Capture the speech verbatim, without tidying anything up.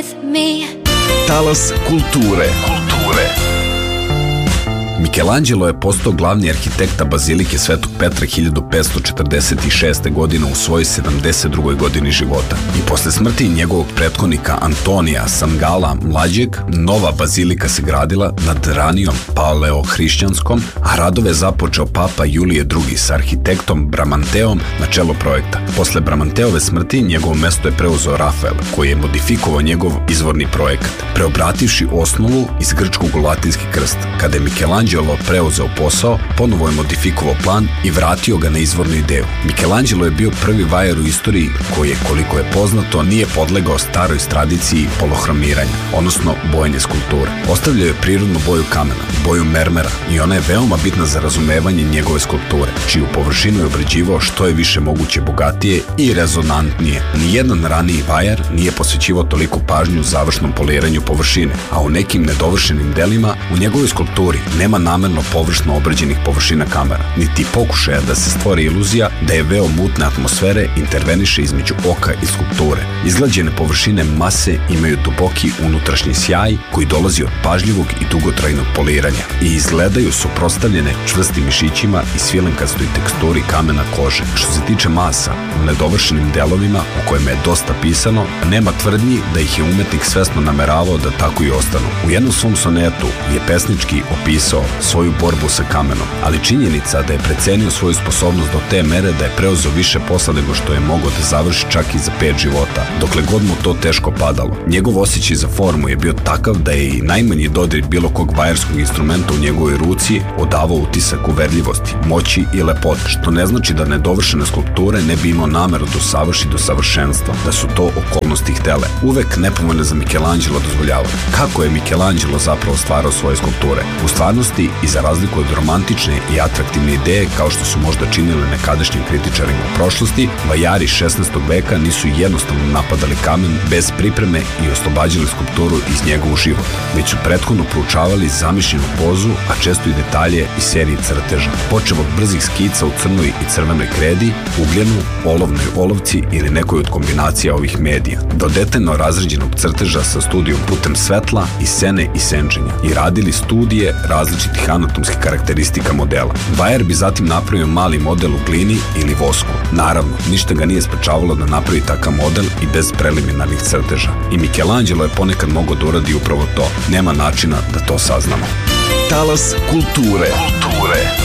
Talas kulture. Kulture. Michelangelo je postao glavni arhitekta bazilike Svetog Petra hiljadu petsto četrdeset šeste. godine u svojoj sedamdeset drugoj. godini života. I posle smrti njegovog prethodnika Antonija Sangala mlađeg, nova bazilika se gradila nad ranijom paleohrišćanskom, a radove započeo papa Julije drugi. sa arhitektom Bramanteom na čelo projekta. Posle Bramanteove smrti njegovo mesto je preuzeo Rafael, koji je modifikovao njegov izvorni projekat, preobrativši osnovu iz grčkog u latinski krst. Kada je Michelangelo preuzeo posao, ponovo je modifikovao plan i vratio ga na izvornu ideju. Michelangelo je bio prvi vajar u istoriji koji je, koliko je poznato, nije podlegao staroj tradiciji polohromiranja, odnosno bojanje skulpture. Ostavljao je prirodnu boju kamena, boju mermera, i ona je veoma bitna za razumevanje njegove skulpture, čiju površinu je obrađivao što je više moguće bogatije i rezonantnije. Nijedan raniji vajar nije posvećivao toliko pažnju završnom poliranju površine, a u nekim nedovršenim delima u njegovoj skulpturi nema namerno površno obrađenih površina kamera, niti pokušaja da se stvori iluzija da je veo mutne atmosfere interveniše između oka i skulpture. Izglađene površine mase imaju duboki unutrašnji sjaj koji dolazi od pažljivog i dugotrajnog poliranja i izgledaju suprotstavljene čvrstim mišićima i svilenkastoj teksturi kamena kože. Što se tiče masa, u nedovršenim delovima u kojima je dosta pisano, nema tvrdnji da ih je umetnik svesno nameravao da tako i ostanu. U jednom svom sonetu je pesnički opisao svoju borbu sa kamenom, ali činjenica da je precenio svoju sposobnost do te mere da je preuzeo više posla nego što je mogao da završi čak i za pet života, dokle god mu to teško padalo. Njegov osjećaj za formu je bio takav da je i najmanji dodir bilo kog vajarskog instrumenta u njegovoj ruci odavao utisak uverljivosti, moći i lepote, što ne znači da nedovršene skulpture ne bi imao nameru da savrši do savršenstva, da su to okolnosti htele. Uvek nepovoljno za Michelangelo dozvoljava. Kako je Michelangelo zapravo stvarao svoje skulpture? U stvarnosti, i za razliku od romantične i atraktivne ideje kao što su možda činile nekadašnjim kritičarima u prošlosti, vajari šesnaestog. veka nisu jednostavno napadali kamen bez pripreme i oslobađali skulpturu iz njega u život, već su prethodno proučavali zamišljenu pozu, a često i detalje iz serije crteža. Počev od brzih skica u crnoj i crvenoj kredi, ugljenu, olovnoj olovci ili nekoj od kombinacija ovih medija, do detaljno razređenog crteža sa studijom putem svetla i sene i senčenja, i radili studije različitih anatomskih karakteristika modela. Vajar bi zatim napravio mali model u glini ili vosku. Naravno, ništa ga nije sprečavalo da napravi takav model i bez preliminarnih crteža. I Michelangelo je ponekad mogao da uradi upravo to. Nema načina da to saznamo. Talas kulture. Kulture.